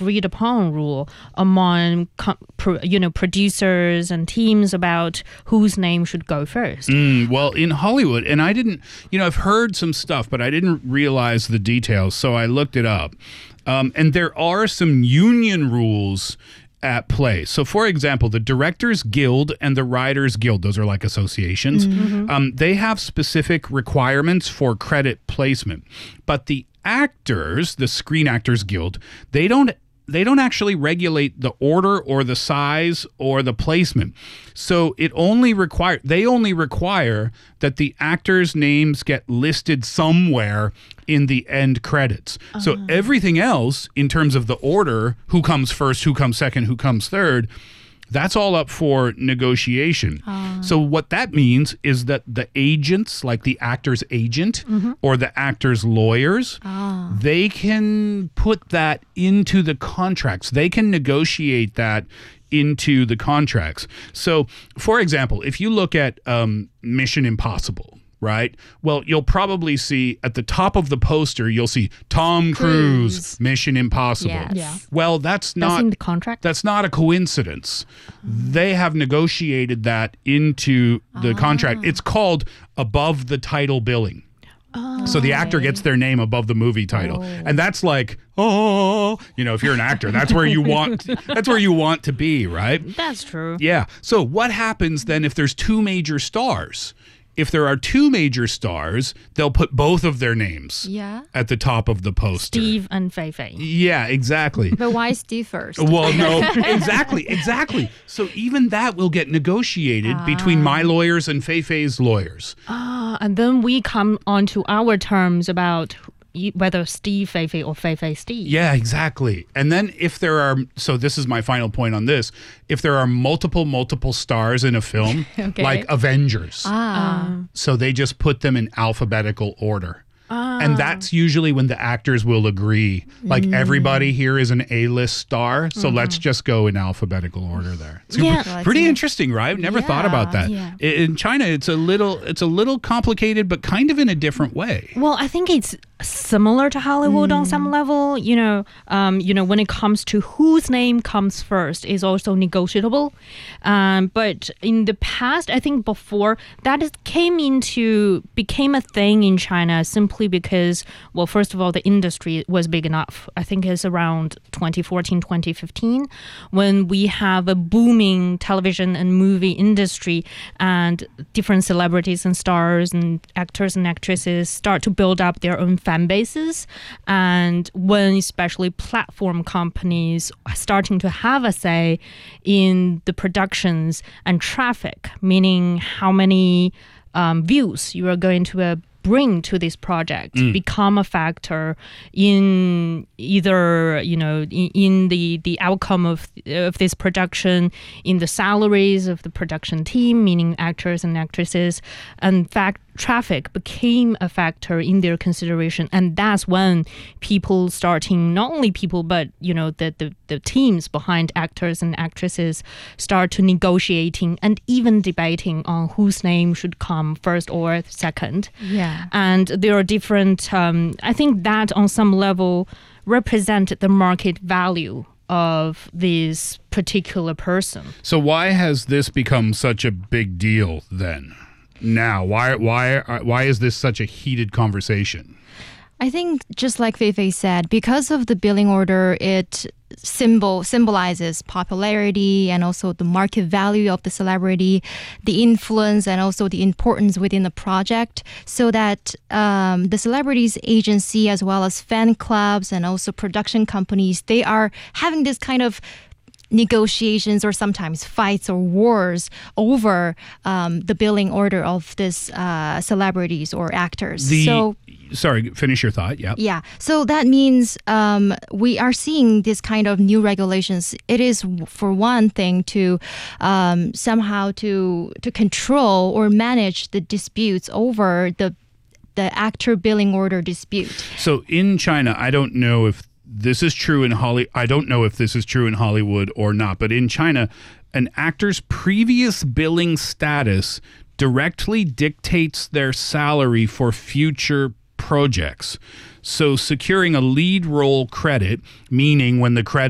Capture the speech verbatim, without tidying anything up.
agreed upon rule among you know producers and teams about whose name should go first. Mm, well, in Hollywood, and I didn't, you know, I've heard some stuff, but I didn't realize the details, so I looked it up. Um, and there are some union rules at play. So, for example, the Directors Guild and the Writers Guild, those are like associations, mm-hmm. um, they have specific requirements for credit placement. But the actors, the Screen Actors Guild, they don't they don't actually regulate the order or the size or the placement. So it only require they only require that the actors' names get listed somewhere in the end credits. Uh-huh. So everything else in terms of the order, who comes first, who comes second, who comes third, that's all up for negotiation. Uh. So what that means is that the agents, like the actor's agent mm-hmm. or the actor's lawyers, uh. they can put that into the contracts. They can negotiate that into the contracts. So, for example, if you look at um, Mission Impossible, right? Well, you'll probably see at the top of the poster, you'll see Tom Cruise, Cruise. Mission Impossible. Yes. Yeah. Well, that's not that's in the contract. That's not a coincidence. Mm. They have negotiated that into the ah. contract. It's called above the title billing. Oh, so the actor gets their name above the movie title. Oh. And that's like, oh, you know, if you're an actor, that's where you want that's where you want to be, right? That's true. Yeah. So what happens then if there's two major stars? If there are two major stars, they'll put both of their names yeah. at the top of the poster. Steve and Fei Fei. Yeah, exactly. But why Steve first? Well, no, exactly, exactly. So even that will get negotiated ah. between my lawyers and Fei Fei's lawyers. Ah, and then we come on to our terms about whether Steve Fei Fei or Fei Fei Steve. Yeah, exactly. And then if there are, so this is my final point on this, if there are multiple, multiple stars in a film, okay. like Avengers, ah. so they just put them in alphabetical order. Ah. And that's usually when the actors will agree. Like mm. everybody here is an A-list star, so mm-hmm. let's just go in alphabetical order there. It's yeah. pretty interesting, right? I've never yeah. thought about that. Yeah. In China, it's a little it's a little complicated, but kind of in a different way. Well, I think it's similar to Hollywood mm. on some level. You know, um, you know, when it comes to whose name comes first is also negotiable. Um, but in the past, I think before that is, came into became a thing in China simply because, well, first of all, the industry was big enough. I think it's around twenty fourteen, twenty fifteen, when we have a booming television and movie industry and different celebrities and stars and actors and actresses start to build up their own fan bases. And when especially platform companies are starting to have a say in the productions and traffic, meaning how many um, views you are going to uh, bring to this project mm. become a factor in either, you know, in, in the, the outcome of of this production, in the salaries of the production team, meaning actors and actresses. In fact, traffic became a factor in their consideration. And that's when people starting, not only people, but, you know, the, the, the teams behind actors and actresses start to negotiating and even debating on whose name should come first or second. Yeah. And there are different, um, I think that on some level represent the market value of this particular person. So why has this become such a big deal then? Now, why why why is this such a heated conversation? I think just like Fei Fei said, because of the billing order, it symbol symbolizes popularity and also the market value of the celebrity, the influence and also the importance within the project, so that um, the celebrities agency as well as fan clubs and also production companies, they are having this kind of negotiations or sometimes fights or wars over um, the billing order of these uh, celebrities or actors. The, so, sorry, finish your thought. Yeah. Yeah. So that means um, we are seeing this kind of new regulations. It is, for one thing, to um, somehow to to control or manage the disputes over the the actor billing order dispute. So in China, I don't know if this is true in Holly. I don't know if this is true in Hollywood or not, but in China, an actor's previous billing status directly dictates their salary for future projects. So securing a lead role credit, meaning when the credit